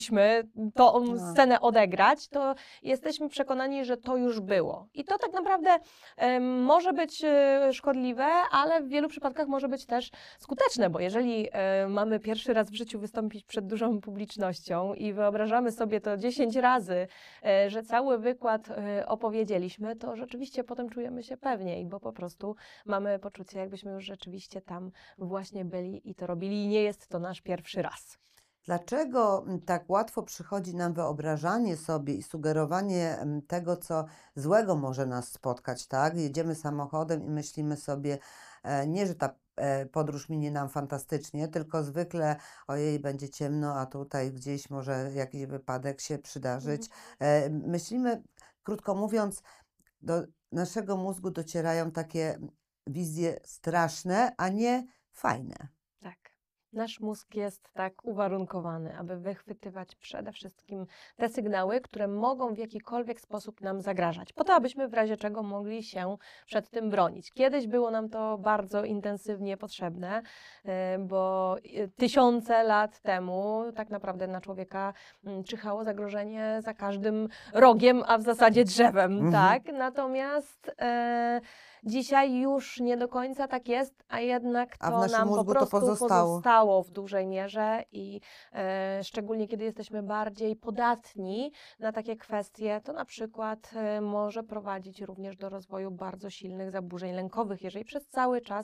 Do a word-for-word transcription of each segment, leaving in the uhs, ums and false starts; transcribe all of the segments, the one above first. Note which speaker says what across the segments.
Speaker 1: tą
Speaker 2: No.
Speaker 1: scenę odegrać, to jesteśmy przekonani, że to już było. I to tak naprawdę em, może być e, szkodliwe, ale w wielu przypadkach może być też skuteczne, bo jeżeli e, mamy pierwszy raz w życiu wystąpić przed dużą publicznością i wyobrażamy sobie to dziesięć razy, e, że cały wykład e, opowiedzieliśmy, to rzeczywiście potem czujemy się pewniej, bo po prostu mamy poczucie, jakbyśmy już rzeczywiście tam właśnie byli i to robili i nie jest to nasz pierwszy raz.
Speaker 2: Dlaczego mm, tak łatwo przychodzi nam wyobrażanie sobie i sugerowanie mm, tego, co złego może nas spotkać, tak? Jedziemy samochodem i myślimy sobie, e, nie, że ta e, podróż minie nam fantastycznie, tylko zwykle, ojej, będzie ciemno, a tutaj gdzieś może jakiś wypadek się przydarzyć. E, myślimy, krótko mówiąc, do naszego mózgu docierają takie wizje straszne, a nie fajne.
Speaker 1: Tak. Nasz mózg jest tak uwarunkowany, aby wychwytywać przede wszystkim te sygnały, które mogą w jakikolwiek sposób nam zagrażać, po to, abyśmy w razie czego mogli się przed tym bronić. Kiedyś było nam to bardzo intensywnie potrzebne, e, bo e, tysiące lat temu tak naprawdę na człowieka mm, czyhało zagrożenie za każdym rogiem, a w zasadzie drzewem,
Speaker 2: Mhm.
Speaker 1: tak? Natomiast e, dzisiaj już nie do końca tak jest, a jednak
Speaker 2: A w
Speaker 1: to
Speaker 2: naszym
Speaker 1: nam po
Speaker 2: mózgu to
Speaker 1: prostu
Speaker 2: pozostało.
Speaker 1: pozostało w dużej mierze i e, szczególnie kiedy jesteśmy bardziej podatni na takie kwestie, to na przykład e, może prowadzić również do rozwoju bardzo silnych zaburzeń lękowych, jeżeli przez cały czas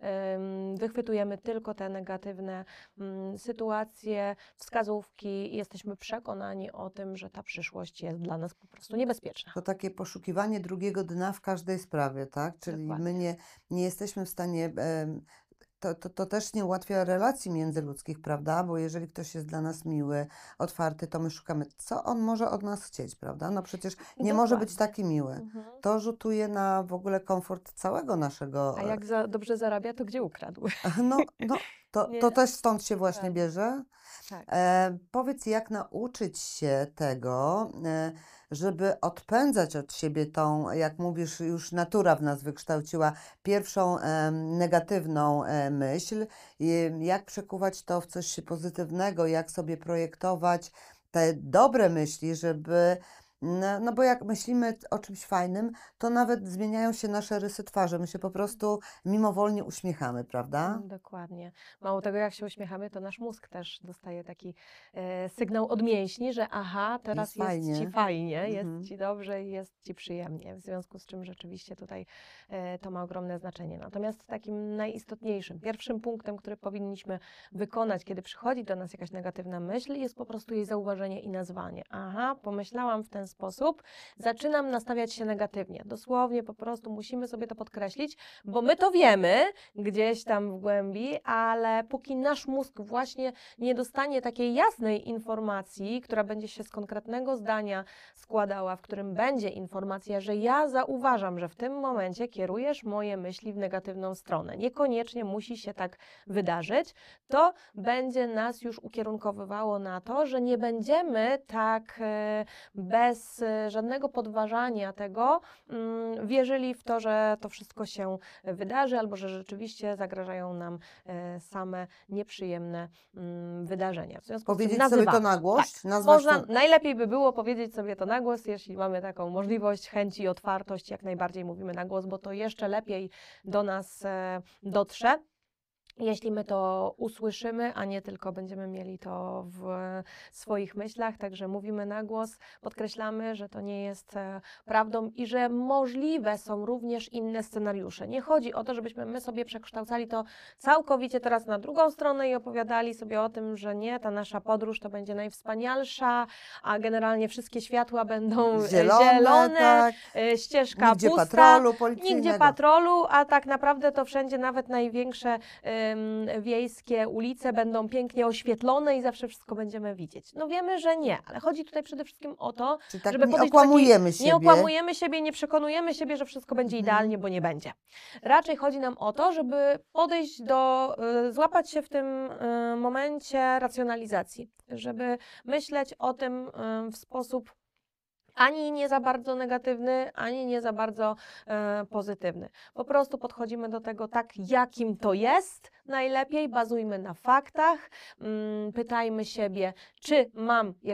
Speaker 1: em, wychwytujemy tylko te negatywne mm, sytuacje, wskazówki i jesteśmy przekonani o tym, że ta przyszłość jest dla nas po prostu niebezpieczna.
Speaker 2: To takie poszukiwanie drugiego dna w każdej sprawie, tak? Czyli
Speaker 1: Dokładnie.
Speaker 2: my nie, nie jesteśmy w stanie. em, To, to, to też nie ułatwia relacji międzyludzkich, prawda? Bo jeżeli ktoś jest dla nas miły, otwarty, to my szukamy, co on może od nas chcieć, prawda? No przecież nie może być
Speaker 1: Dokładnie.
Speaker 2: taki miły.
Speaker 1: Mhm.
Speaker 2: To rzutuje na w ogóle komfort całego naszego.
Speaker 1: A jak za dobrze zarabia, to gdzie ukradł?
Speaker 2: No, no to,
Speaker 1: Nie,
Speaker 2: to też stąd się właśnie
Speaker 1: dokładnie.
Speaker 2: bierze.
Speaker 1: Tak.
Speaker 2: E, powiedz, jak nauczyć się tego, e, żeby odpędzać od siebie tą, jak mówisz, już natura w nas wykształciła pierwszą e, negatywną e, myśl, i jak przekuwać to w coś pozytywnego, jak sobie projektować te dobre myśli, żeby. No, no bo jak myślimy o czymś fajnym, to nawet zmieniają się nasze rysy twarzy. My się po prostu mimowolnie uśmiechamy, prawda?
Speaker 1: Mm, Dokładnie. Mało tego, jak się uśmiechamy, to nasz mózg też dostaje taki e, sygnał od mięśni, że aha, teraz jest,
Speaker 2: fajnie.
Speaker 1: ci fajnie,
Speaker 2: Mhm.
Speaker 1: jest ci dobrze i jest ci przyjemnie. W związku z czym rzeczywiście tutaj e, to ma ogromne znaczenie. Natomiast takim najistotniejszym, pierwszym punktem, który powinniśmy wykonać, kiedy przychodzi do nas jakaś negatywna myśl, jest po prostu jej zauważenie i nazwanie. Aha, pomyślałam w ten sposób, zaczynam nastawiać się negatywnie. Dosłownie po prostu musimy sobie to podkreślić, bo my to wiemy gdzieś tam w głębi, ale póki nasz mózg właśnie nie dostanie takiej jasnej informacji, która będzie się z konkretnego zdania składała, w którym będzie informacja, że ja zauważam, że w tym momencie kierujesz moje myśli w negatywną stronę. Niekoniecznie musi się tak wydarzyć, to będzie nas już ukierunkowywało na to, że nie będziemy tak e, bez e, żadnego podważania tego mm, wierzyli w to, że to wszystko się wydarzy, albo że rzeczywiście zagrażają nam e, same nieprzyjemne mm, wydarzenia. W związku z
Speaker 2: Powiedzieć
Speaker 1: tym
Speaker 2: sobie to
Speaker 1: nazywamy.
Speaker 2: na głos?
Speaker 1: Tak.
Speaker 2: Nazwać
Speaker 1: Można,
Speaker 2: to.
Speaker 1: najlepiej by było powiedzieć sobie to na głos, jeśli mamy taką możliwość, chęć i otwartość, jak najbardziej mówimy na głos, bo to jeszcze lepiej do nas e, dotrze. Jeśli my to usłyszymy, a nie tylko będziemy mieli to w swoich myślach, także mówimy na głos, podkreślamy, że to nie jest e, prawdą i że możliwe są również inne scenariusze. Nie chodzi o to, żebyśmy my sobie przekształcali to całkowicie teraz na drugą stronę i opowiadali sobie o tym, że nie, ta nasza podróż to będzie najwspanialsza, a generalnie wszystkie światła będą e,
Speaker 2: Zielone,
Speaker 1: zielone,
Speaker 2: tak.
Speaker 1: e, ścieżka
Speaker 2: Nigdzie
Speaker 1: pusta,
Speaker 2: patrolu policyjnego.
Speaker 1: nigdzie patrolu, a tak naprawdę to wszędzie, nawet największe em, wiejskie ulice będą pięknie oświetlone i zawsze wszystko będziemy widzieć. No wiemy, że nie, ale chodzi tutaj przede wszystkim o to,
Speaker 2: Czyli tak
Speaker 1: żeby
Speaker 2: nie
Speaker 1: podejść do
Speaker 2: okłamujemy
Speaker 1: takiej,
Speaker 2: siebie.
Speaker 1: nie okłamujemy siebie, nie przekonujemy siebie, że wszystko będzie
Speaker 2: Mhm.
Speaker 1: idealnie, bo nie będzie. Raczej chodzi nam o to, żeby podejść do, y, złapać się w tym y, momencie racjonalizacji, żeby myśleć o tym y, w sposób ani nie za bardzo negatywny, ani nie za bardzo e, pozytywny. Po prostu podchodzimy do tego tak, jakim to jest najlepiej, bazujmy na faktach, mm, pytajmy siebie, czy mam